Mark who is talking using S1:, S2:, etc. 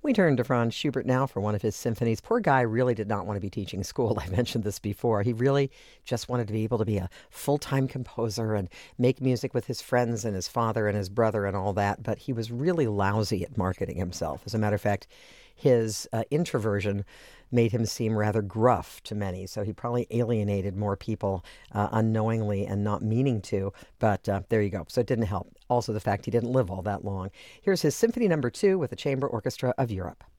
S1: We turn to Franz Schubert now for one of his symphonies. Poor guy really did not want to be teaching school. I mentioned this before. He really just wanted to be able to be a full-time composer and make music with his friends and his father and his brother and all that, but he was really lousy at marketing himself. As a matter of fact, his introversion made him seem rather gruff to many, so he probably alienated more people unknowingly and not meaning to, but there you go. So it didn't help. Also, the fact he didn't live all that long. Here's his Symphony Number 2 with the Chamber Orchestra of Europe.